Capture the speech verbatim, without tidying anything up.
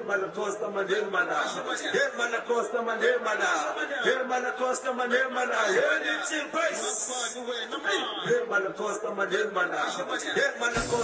Hermana Costa, man, hermana. Hermana Costa, man, hermana. Hermana Costa, man, hermana. Hermana Costa, man, hermana. Hermana Costa.